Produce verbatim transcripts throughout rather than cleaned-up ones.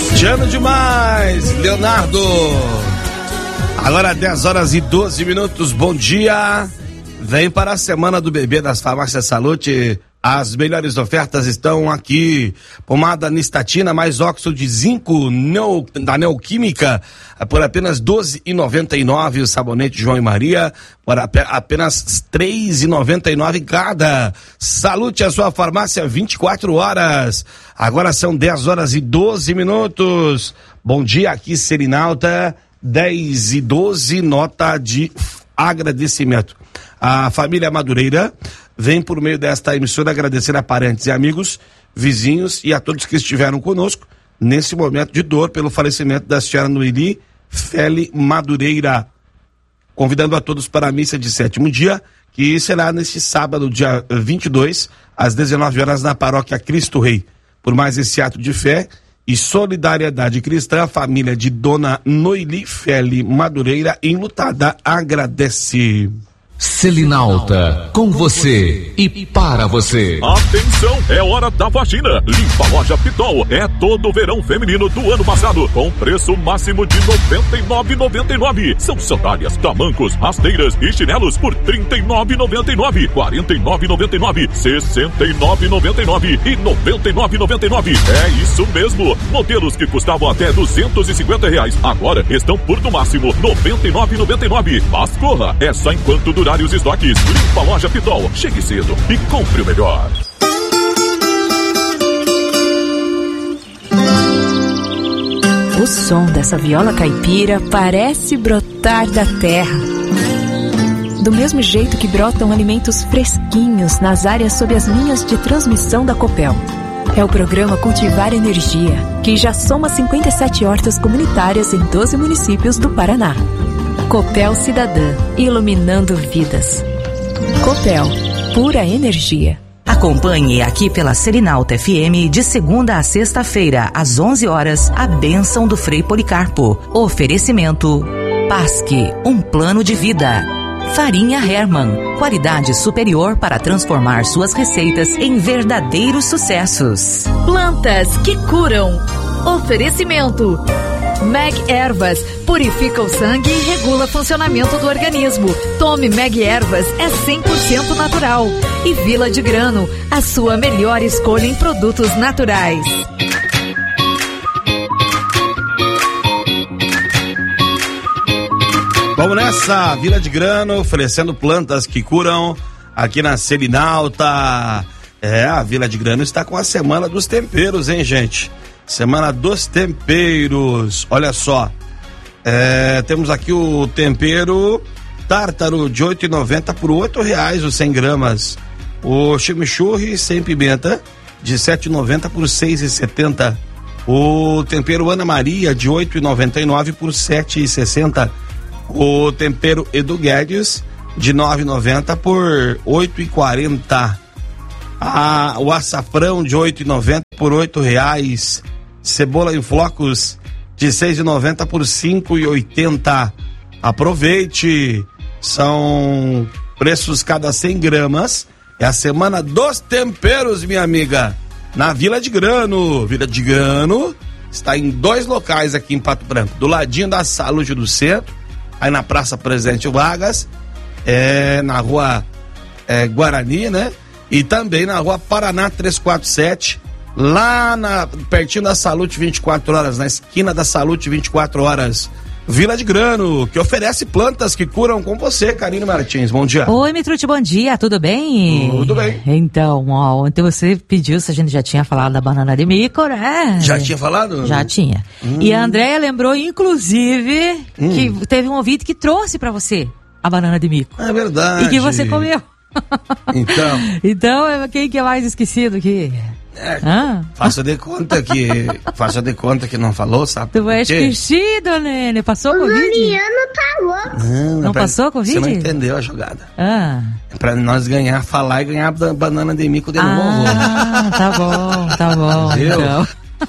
Te amo demais, Leonardo. Agora dez horas e doze minutos, bom dia. Vem para a semana do bebê das farmácias Salute. As melhores ofertas estão aqui. Pomada Nistatina mais óxido de zinco neo, da Neoquímica por apenas doze reais e noventa e nove centavos. O sabonete João e Maria por apenas três reais e noventa e nove centavos cada. Salute a sua farmácia vinte e quatro horas. Agora são dez horas e doze minutos. Bom dia, aqui Serinalta, dez e doze, nota de agradecimento. A família Madureira vem por meio desta emissora agradecer a parentes e amigos, vizinhos e a todos que estiveram conosco nesse momento de dor pelo falecimento da senhora Noeli Feli Madureira. Convidando a todos para a missa de sétimo dia, que será neste sábado, dia vinte e dois, às dezenove horas, na paróquia Cristo Rei. Por mais esse ato de fé e solidariedade cristã, a família de Dona Noeli Feli Madureira, enlutada, agradece. Selinalta, com você e para você. Atenção, é hora da faxina. Limpa a Loja Pitol. É todo o verão feminino do ano passado, com preço máximo de noventa e nove reais e noventa e nove centavos. São sandálias, tamancos, rasteiras e chinelos por trinta e nove reais e noventa e nove centavos, quarenta e nove reais e noventa e nove centavos, sessenta e nove reais e noventa e nove centavos e noventa e nove reais e noventa e nove centavos. É isso mesmo. Modelos que custavam até duzentos e cinquenta reais, agora estão por no máximo noventa e nove reais e noventa e nove centavos. Mas corra, é só enquanto durar os estoques. Limpa a Loja Pitol. Chegue cedo e compre o melhor. O som dessa viola caipira parece brotar da terra. Do mesmo jeito que brotam alimentos fresquinhos nas áreas sob as linhas de transmissão da Copel. É o programa Cultivar Energia, que já soma cinquenta e sete hortas comunitárias em doze municípios do Paraná. Copel Cidadã, iluminando vidas. Copel, pura energia. Acompanhe aqui pela Selinalta F M de segunda a sexta-feira, às onze horas, a bênção do Frei Policarpo. Oferecimento Pasque, um plano de vida. Farinha Hermann, qualidade superior para transformar suas receitas em verdadeiros sucessos. Plantas que curam. Oferecimento Meg Ervas, purifica o sangue e regula o funcionamento do organismo. Tome Meg Ervas, é cem por cento natural. E Vila de Grano, a sua melhor escolha em produtos naturais. Vamos nessa, Vila de Grano, oferecendo plantas que curam aqui na Selinalta. É, a Vila de Grano está com a Semana dos Temperos, hein, gente? Semana dos Temperos, olha só, é, temos aqui o tempero tártaro de oito reais e noventa centavos por oito reais os cem gramas, o chimichurri sem pimenta de sete reais e noventa centavos por seis reais e setenta centavos, o tempero Ana Maria de oito reais e noventa e nove centavos por sete reais e sessenta centavos, o tempero Edu Guedes de nove reais e noventa centavos por oito reais e quarenta centavos, ah, o açafrão de oito reais e noventa centavos por oito reais, cebola em flocos de seis reais e noventa centavos por cinco reais e oitenta centavos. Aproveite, são preços cada cem gramas. É a Semana dos Temperos, minha amiga, na Vila de Grano. Vila de Grano está em dois locais aqui em Pato Branco, do ladinho da Saúde do Centro, aí na Praça Presidente Vargas, é, na Rua é, Guarani, né? E também na Rua Paraná trezentos e quarenta e sete, lá na, pertinho da Salute vinte e quatro horas, na esquina da Salute vinte e quatro horas. Vila de Grano, que oferece plantas que curam com você, Karine Martins. Bom dia. Oi, Mitrute, bom dia, tudo bem? Tudo bem. Então, ó, ontem você pediu se a gente já tinha falado da banana de mico, né? Já tinha falado? Já tinha. Hum. E a Andréia lembrou, inclusive, hum. que teve um ouvinte que trouxe pra você a banana de mico. É verdade. E que você comeu. Então. Então, quem que é mais esquecido aqui? É, ah. Faça de conta que faça de conta que não falou, sabe? Tu é esquecido, Nene. Passou Covid? O Juliano tá louco. Não, não é pra, passou Covid? Você não entendeu a jogada. Ah. É pra nós ganhar, falar e ganhar a banana de mico de novo. Ah, tá bom, tá bom. Então.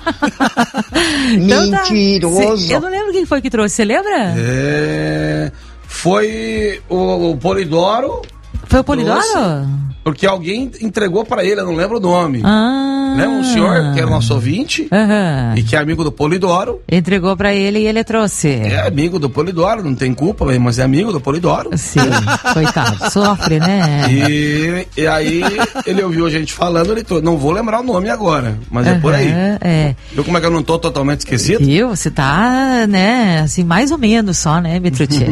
Então mentiroso. Cê, eu não lembro quem foi que trouxe, você lembra? É, foi o, o Polidoro. Foi o Polidoro? Trouxe, porque alguém entregou pra ele, eu não lembro o nome. Ah. Lembra um senhor que era nosso ouvinte Aham. e que é amigo do Polidoro. Entregou pra ele e ele trouxe. É amigo do Polidoro, não tem culpa, mas é amigo do Polidoro. Sim, coitado, sofre, né? E, e aí ele ouviu a gente falando, ele tô, não vou lembrar o nome agora, mas é por aí. Aham, é. Viu como é que eu não tô totalmente esquecido? Viu? Você tá, né, assim, mais ou menos só, né, Mitruti?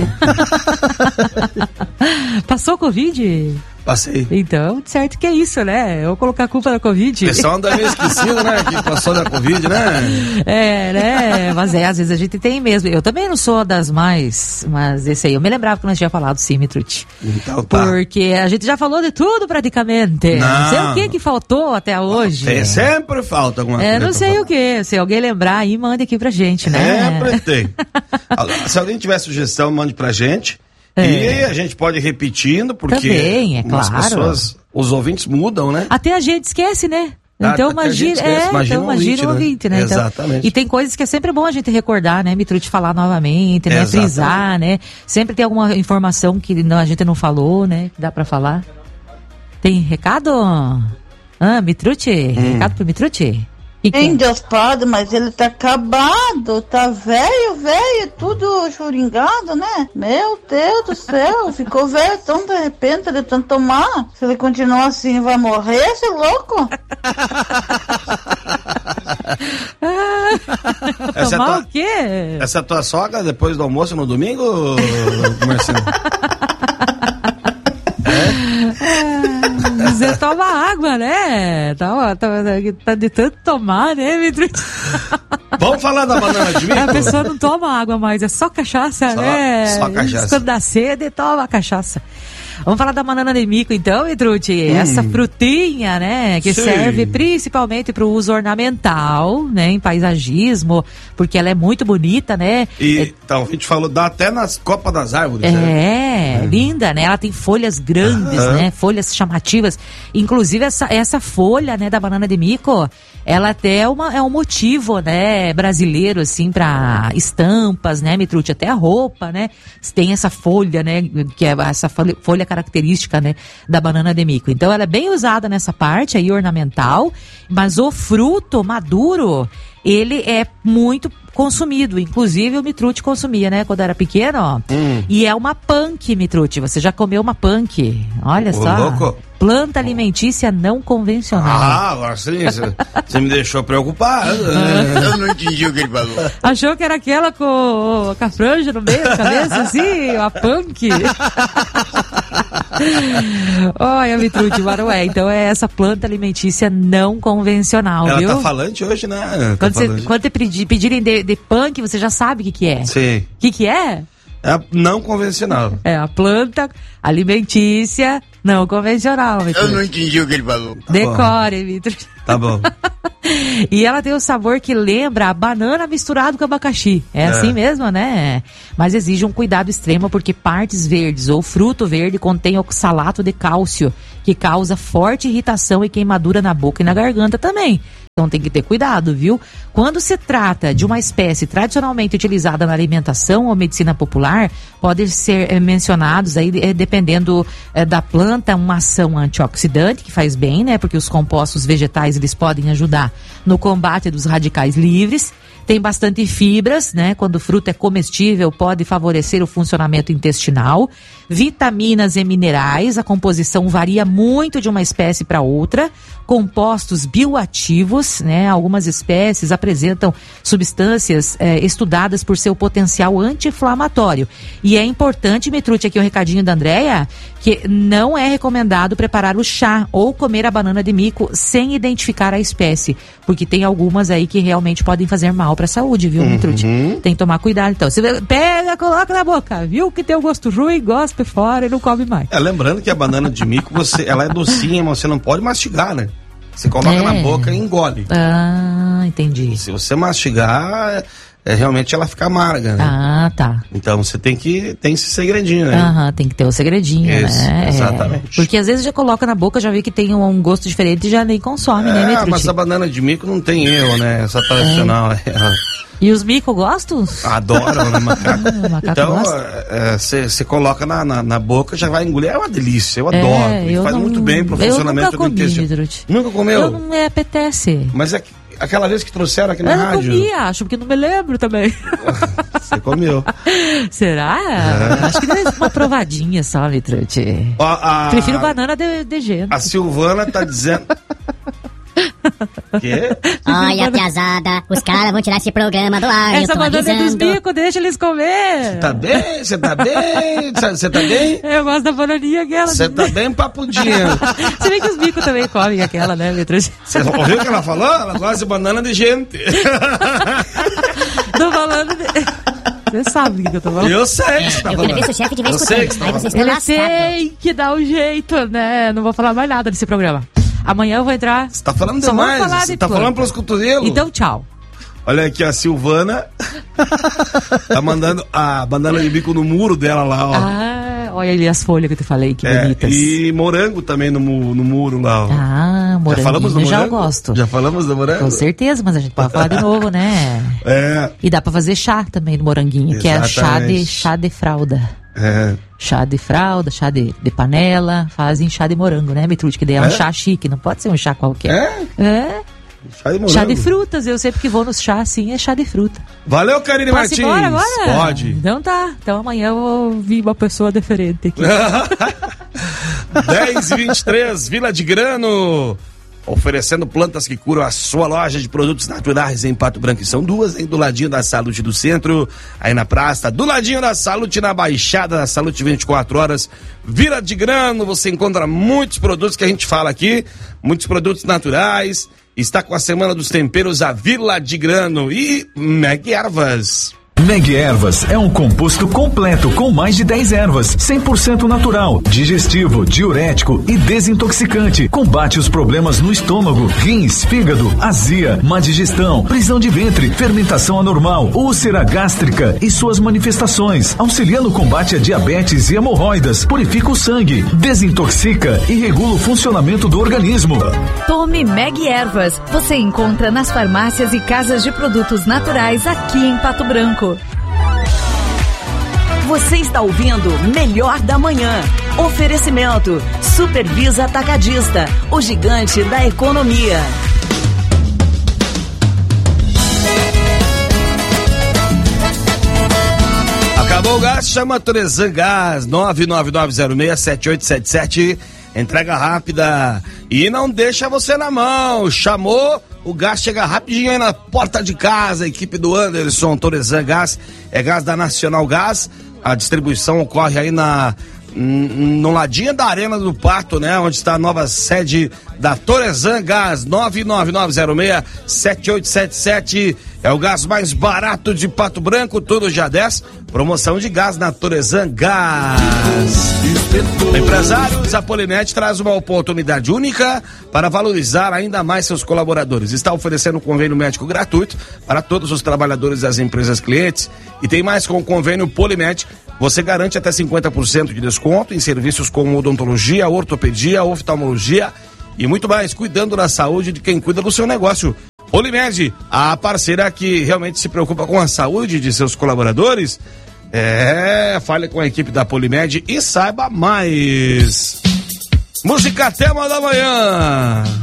Passou Covid? Passei. Então, certo que é isso, né? Eu vou colocar a culpa da Covid. O pessoal anda meio esquecido, né? Que passou da Covid, né? É, né? Mas é, às vezes a gente tem mesmo. Eu também não sou das mais, mas esse aí, eu me lembrava que nós tínhamos falado, sim, Mitruti. Então tá. Porque a gente já falou de tudo praticamente. Não, não sei o que que faltou até hoje. Tem, sempre falta alguma coisa. É, não sei o que. Se alguém lembrar aí, mande aqui pra gente, né? Sempre tem. Se alguém tiver sugestão, mande pra gente. É. E a gente pode ir repetindo, porque também, é claro. As pessoas, os ouvintes mudam, né? Até a gente esquece, né? Então Até imagina, esquece, é, imagina então imagina o ouvinte, né? Então, exatamente. E tem coisas que é sempre bom a gente recordar, né, Mitruti, falar novamente, né? Exatamente. Frisar, né? Sempre tem alguma informação que não, a gente não falou, né? Que dá pra falar. Tem recado? Ah, Mitruti? Hum. Recado pro Mitruti? Tem Deus Padre, mas ele tá acabado, tá velho, velho, tudo choringado, né? Meu Deus do céu, ficou velho tão de repente de tanto tomar. Se ele continuar assim, vai morrer, esse louco? Essa tomar tua, o quê? Essa tua sogra depois do almoço no domingo, Marcelo? Você toma água, né? Tá, tá, tá de tanto tomar, né, Mitruti? Vamos falar da banana de mico? A pessoa não toma água mais, é só cachaça, só, né? Só cachaça. Quando dá sede, toma cachaça. Vamos falar da banana de mico então, Mitruti? Hum. Essa frutinha, né? Que Sim. serve principalmente para o uso ornamental, né? Em paisagismo, porque ela é muito bonita, né? E é... então, a gente falou, dá até nas copas das árvores, é, né? É, linda, né? Ela tem folhas grandes, uhum. né? Folhas chamativas. Inclusive, essa, essa folha, né, da banana de mico, ela até é, uma, é um motivo, né, brasileiro, assim, para estampas, né, Mitruti? Até a roupa, né? Tem essa folha, né? Que é essa folha, folha característica, né, da banana de mico. Então ela é bem usada nessa parte aí ornamental, mas o fruto maduro, ele é muito consumido, inclusive o Mitruti consumia, né, quando era pequeno, ó. Hum. E é uma punk, Mitruti, você já comeu uma punk? Olha Ô, só. Louco. Planta alimentícia não convencional. Ah, agora sim, você me deixou preocupado. Eu não entendi o que ele falou. Achou que era aquela com, com a franja no meio da cabeça, assim, a punk? Olha, Mitruti, Marué, então é essa planta alimentícia não convencional, Ela viu? Ela tá falante hoje, né? Tá quando, você, quando te pedir, pedirem de, de punk, você já sabe o que que é. Sim. O que que é? É não convencional. É a planta alimentícia não convencional, Mitruti. Eu não entendi o que ele falou. Tá Decore, Mitruti. Tá bom. E ela tem o sabor que lembra a banana misturado com abacaxi. É, é assim mesmo, né? Mas exige um cuidado extremo porque partes verdes ou fruto verde contém oxalato de cálcio, que causa forte irritação e queimadura na boca e na garganta também. Então tem que ter cuidado, viu? Quando se trata de uma espécie tradicionalmente utilizada na alimentação ou medicina popular, podem ser é, mencionados aí, é, dependendo é, da planta, uma ação antioxidante, que faz bem, né? Porque os compostos vegetais, eles podem ajudar no combate dos radicais livres. Tem bastante fibras, né? Quando o fruto é comestível, pode favorecer o funcionamento intestinal. Vitaminas e minerais, a composição varia muito de uma espécie para outra. Compostos bioativos, né? Algumas espécies apresentam substâncias eh, estudadas por seu potencial anti-inflamatório. E é importante, Mitruti, aqui o um recadinho da Andréia, que não é recomendado preparar o chá ou comer a banana de mico sem identificar a espécie, porque tem algumas aí que realmente podem fazer mal para a saúde, viu, Mitruti? Uhum. Tem que tomar cuidado, então. Você pega, coloca na boca, viu que tem um gosto ruim, gospe fora e não come mais. É, lembrando que a banana de mico, você, ela é docinha, mas você não pode mastigar, né? Você coloca é. na boca e engole. Ah, entendi. Se você mastigar, é, realmente ela fica amarga, né? Ah, tá. Então você tem que, tem esse segredinho, né? Aham, tem que ter o segredinho, Isso, né? exatamente. É, porque às vezes já coloca na boca, já vê que tem um, um gosto diferente e já nem consome, né, É, Mitrucci? mas a banana de mico não tem erro, né? Essa tradicional. É. E os mico gostam? Adoram, né, macaco? Ah, macaco então, gosta. você é, coloca na, na, na boca, já vai engolir. É uma delícia, eu É, adoro. eu faz não- muito bem pro eu funcionamento nunca comi, do intestino. Mitrucci. Nunca comeu? Eu não me apetece. Mas é que- aquela vez que trouxeram aqui na Eu não rádio. comi, acho, porque não me lembro também. Você comeu. Será? É. Acho que deve ser uma provadinha só, Mitrucci. Ó, a, Prefiro banana de, de gelo. A Silvana tá dizendo. Quê? Olha, piazada, os caras vão tirar esse programa do ar, eu Essa tô banana é dos avisando. bicos, deixa eles comer. Tá bem? Você tá bem? Você tá bem? Eu gosto da bananinha aquela. Você tá bem papudinha. Se bem que os bicos também comem aquela, né, Mitrucci? Você ouviu o que ela falou? Ela gosta de banana de gente. Tô falando de... Você sabe do que eu tô falando. Eu sei que você tá Eu falando. queria ver se o chefe estiver Eu sei escutando. que você tá Aí vocês falando. estão Ele lascados. tem que dar um jeito, né? Não vou falar mais nada desse programa. Amanhã eu vou entrar. Você tá falando Só vamos demais. falar Você de tá planta. falando pelos cotovelos. Então, tchau. Olha aqui, a Silvana tá mandando a banana de bico no muro dela lá, ó. Ah, olha ali as folhas que eu te falei, que É, bonitas. e morango também no, mu- no muro lá, ó. Ah, já falamos do moranguinho, já eu morango? gosto. Já falamos do morango? Com certeza, mas a gente pode falar de novo, né? É, E dá pra fazer chá também do moranguinho, que é chá de, Exatamente. chá de fralda. é. Chá de fralda, chá de, de panela, fazem chá de morango, né, Mitrucci? Que daí é um É? chá chique, não pode ser um chá qualquer. É? É, Chá de morango. chá de frutas, eu sempre que vou nos chás, assim, é chá de fruta. Valeu, Karine Posso Martins. ir embora agora? Pode. Então tá, então amanhã eu vou vir uma pessoa diferente aqui. dez e vinte e três, Vila de Grano. Oferecendo plantas que curam a sua loja de produtos naturais em Pato Branco. E são duas, hein? Do ladinho da Salute do Centro, aí na praça, do ladinho da Salute, na Baixada da Salute vinte e quatro horas. Vila de Grano, você encontra muitos produtos que a gente fala aqui, muitos produtos naturais. Está com a Semana dos Temperos, a Vila de Grano e Meg Ervas. Meg Ervas é um composto completo com mais de dez ervas, cem por cento natural, digestivo, diurético e desintoxicante. Combate os problemas no estômago, rins, fígado, azia, má digestão, prisão de ventre, fermentação anormal, úlcera gástrica e suas manifestações. Auxilia no combate a diabetes e hemorroidas, purifica o sangue, desintoxica e regula o funcionamento do organismo. Tome Meg Ervas. Você encontra nas farmácias e casas de produtos naturais aqui em Pato Branco. Você está ouvindo Melhor da Manhã. Oferecimento Supervisa Atacadista, o gigante da economia. Acabou o gás, chama a Toresan Gás, nove nove nove zero seis sete oito sete sete, entrega rápida e não deixa você na mão, chamou, o gás chega rapidinho aí na porta de casa, a equipe do Anderson. Toresan Gás, é gás da Nacional Gás, a distribuição ocorre aí na no ladinho da Arena do Pato, né? Onde está a nova sede da Toresan Gás, nove nove nove zero seis sete oito sete sete, é o gás mais barato de Pato Branco, tudo já dez, promoção de gás na Toresan Gás. Empresários, a Polinet traz uma oportunidade única para valorizar ainda mais seus colaboradores. Está oferecendo um convênio médico gratuito para todos os trabalhadores das empresas clientes e tem mais com o convênio Polimed. Você garante até cinquenta por cento de desconto em serviços como odontologia, ortopedia, oftalmologia e muito mais, cuidando da saúde de quem cuida do seu negócio. Polimed, a parceira que realmente se preocupa com a saúde de seus colaboradores. É, fale com a equipe da Polimed e saiba mais. Música Tema da Manhã.